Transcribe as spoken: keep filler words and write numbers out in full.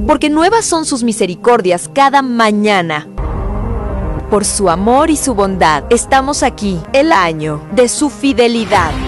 porque nuevas son sus misericordias cada mañana. Por su amor y su bondad, estamos aquí, el año de su fidelidad.